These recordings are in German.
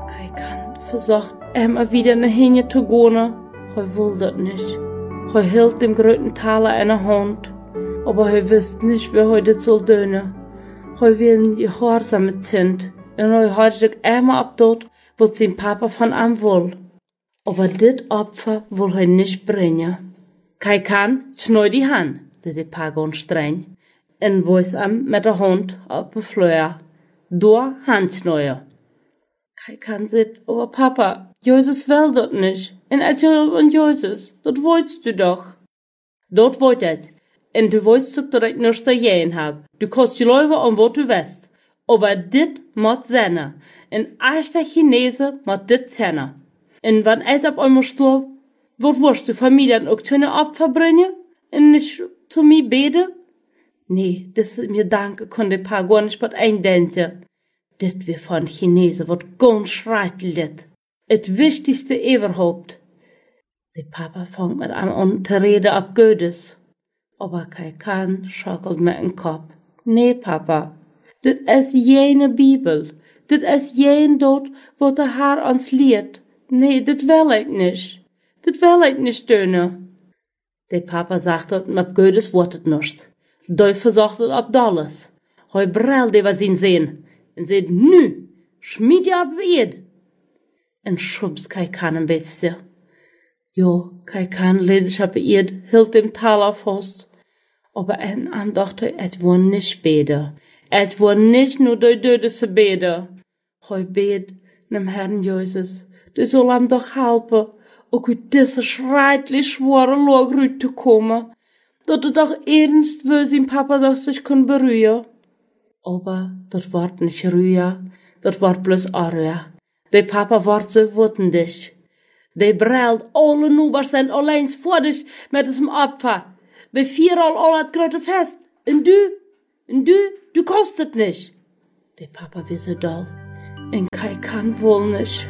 Kai kan versucht immer wieder nach hinten zu gehen. Er will das nicht. Er hielt dem gröten Taler in der Hand, aber er wusste nicht, wie er das soll tun. Er will ein gehorsames Kind und er hat sich immer abgedacht, was sein Papa von ihm will. Aber das Opfer will er nicht bringen. Kai kan, schneu die Hand, sagte der Pagon streng, und wies ihm mit der Hand auf den Fleur. Da Handschneuer. Kai kan sagt, aber Papa, Jesus will das nicht. Und Jesus, das wolltest du doch. Das wollt es. Und du weißt doch, dass ich nichts dagegen hab. Du kannst die Leute an, was du weißt. Aber dit muss sein. Ein echter Chinese muss dit sein. Und wenn es ab einmal stirbt, was wirst du Familien auch zu einer Opfer bringen? Und nicht zu mir beten? Nee, das ist mir danke, konnte ein paar gar nicht was eindenken. Dit wir von Chinesen wird ganz schreitelt. Het wichtigste überhaupt. Der Papa fängt mit einem an zu reden ab Gottes. Aber Kai kan schaukelt mit dem Kopf. Nee, Papa, dit ist jene Bibel. Dit ist jen dort, wo der Herr uns lehrt. Nee, dit will ich nicht. Dit will ich nicht tun. Der Papa sagt dat mit Gottes Wort het nicht. Der versucht het ab alles. Hoi brell de was ihn sehen. Und sagt, nu, schmied ja ab Eid. Und schubs Kai kan ein bisschen. Jo, Kai kan lädt sich ab Eid, hielt dem Taler fest. Aber am dachte, es war nicht beten. Es war nicht nur die Döde zu beten. Hoi bet, nem Herrn Jesus, du soll ihm doch helfen, auch uit diese schreitlich schwere Lage zu kommen, dat doch ernst will sein Papa doch sich kann berühren. Aber dat ward nicht Rühr, dat ward bloß Arühr. Der Papa ward so wütend. Der brellt, alle Nubers sind allein vor dich mit diesem Opfer. Der viermal all hat gröte fest. Und du kostet nicht. Der Papa wie so doll. Und Kai kan wohl nicht.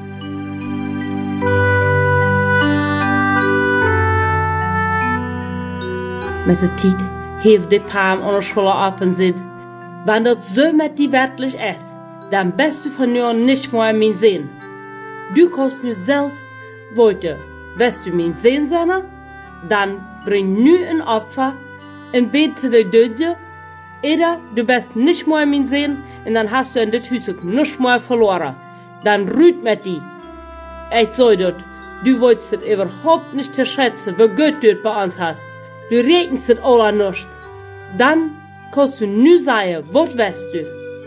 Mit der Zeit heeft der Palm an der Schule ab und sagt, wenn das so mit die wirklich ist, dann bist du von nur nicht mehr mein Sehen. Du kannst nur selbst wollte. Wirst du mein Sehen sein, dann bring nu ein Opfer und bete die Döde, oder du bist nicht mehr mein Sehen und dann hast du in das Haus nicht mehr verloren. Dann rüht mit die. Ich sag dort, du wolltest es überhaupt nicht zu schätzen, wie Gott dort bei uns hast. Du redest es alle nicht. Dann kannst du nu sagen, was weißt du?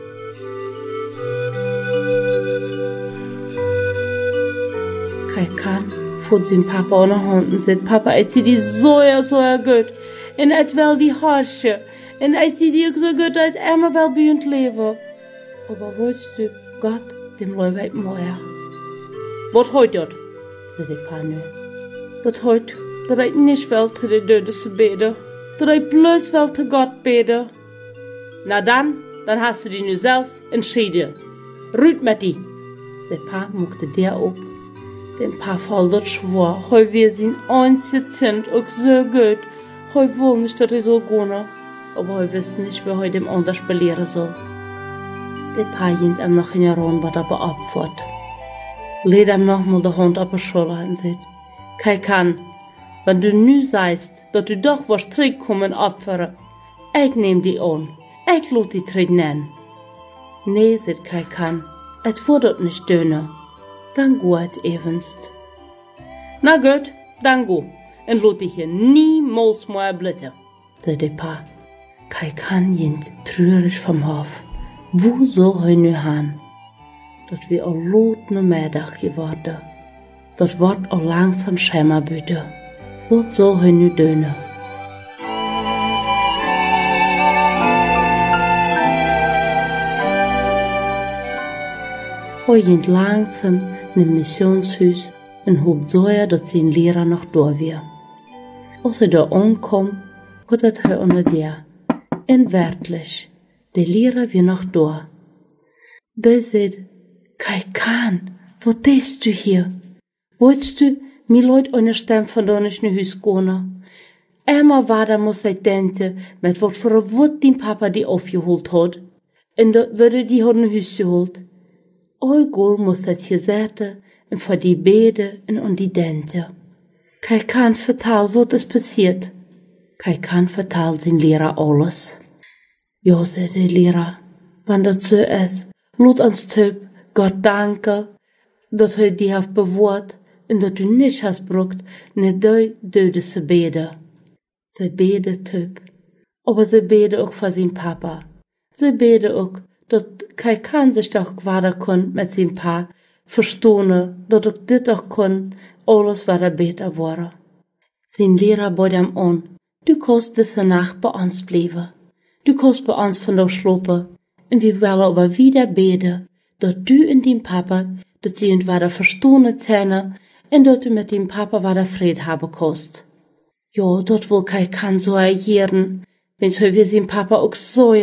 Kai kan voelt zijn Papa aan de hand en zegt, Papa, ik zie die zo goed. En ik wil die harsje. En ik zie die ook zo goed dat ik immer wel bij ons leven. Aber weißt du, Gott, dem Leute weit mehr. Was heut dort? Sagt der Papa nu. Dat heut, dat ik nicht will zu den Döden zu beten. Dat ik bloß will zu Gott beten. Na dann hast du dich nu selbst entschieden. Rüt mit die. Der Papa muckte der op. Den Papa fällt dort schwor. Heu wir sind einzige Kind auch so gut. Heu will nicht, dass er so gehen. Aber heu wisst nicht, wie heu dem anders belehren soll. Der Papa jint ihm noch in Jahren, was er beopfert. Lädt ihm nochmal die Hand auf die Schulter und sagt, Kai kan, wenn du nu sagst, dass du doch was zurückkommen opfern, ich nehm die an. Ich lade die zurück nennen. Nee, sagt Kai kan, es wird dort nicht dünner. Dann geht evenst. Na gut, dann go. Und lass dich hier niemals mehr blitzen, sagt der Pa. Kai kan jint traurig vom Hof. Wo soll er nu hin? Dat wir al laat namiddag geworden. Dat wordt al langsam schemmerbüte. Wat soll er nu doen? Hij ging langsam in het missionshuis en hoopt zoja dat zijn leraar nog door weer. Als hij daar aankwam, had het hij onder der. En werkelijk, de leraar weer nog door. Hij zei, Kai kan, wat denkst du hier? Wolltest du mir Leute eine Stimme von da nicht in Hüs gehen? Immer weiter muss ich denken, mit wat für ein Wut dein Papa die aufgeholt hat. Und da würde die hat in Hüs geholt. Eugol muss dat hier zitten en voor die beden en on die dente. Kei kan vertaal wat is passiert. Kei kan vertaal zijn leraar alles. Ja, zei de leraar, wanneer dat zo is, laat ons typ Gott danken, dat hij die heeft bewoord en dat u niet has brukt, net dode ze beden. Ze beden typ, aber ze beden ook voor zijn papa. Ze beden ook, dat kei kan zich toch kwader kon met zijn pa, verstonen, dat ook dit ook kon, alles wat er beter worden. Zijn leraar bood hem aan, du kost deze nacht bij ons blijven. Du kost bij ons vandaag slopen, en we willen aber wieder beden, dat du en die papa, dat sie und wader verstonen zijn, en dat u met die papa wader vrede hebben kost. Ja, dat wil kei kan so agieren, wenn's hij wie zijn papa ook so